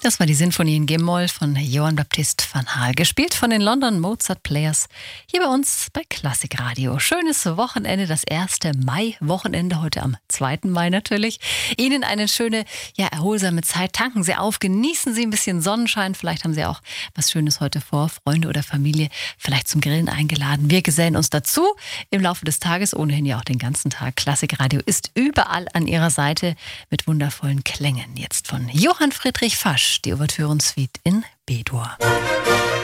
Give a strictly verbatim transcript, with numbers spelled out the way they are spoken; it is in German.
Das war die Sinfonie in G-Moll von Johann Baptist van Haal, gespielt von den London Mozart Players, hier bei uns bei Klassikradio. Schönes Wochenende, das erste Mai-Wochenende, heute am zweiten Mai natürlich. Ihnen eine schöne, ja, erholsame Zeit. Tanken Sie auf, genießen Sie ein bisschen Sonnenschein. Vielleicht haben Sie auch was Schönes heute vor, Freunde oder Familie vielleicht zum Grillen eingeladen. Wir gesellen uns dazu im Laufe des Tages, ohnehin ja auch den ganzen Tag. Klassikradio ist überall an Ihrer Seite mit wundervollen Klängen. Jetzt von Johann Friedrich Fasch, die Ouvertüren-Suite in B-Dur.